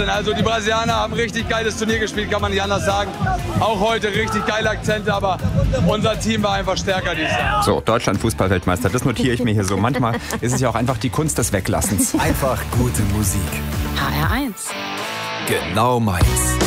Wahnsinn. Also die Brasilianer haben richtig geiles Turnier gespielt, kann man nicht anders sagen. Auch heute richtig geile Akzente, aber unser Team war einfach stärker dieses Jahr. So, Deutschland Fußballweltmeister, das notiere ich mir hier so. Manchmal ist es ja auch einfach die Kunst des Weglassens. Einfach gute Musik. HR1. Genau meins.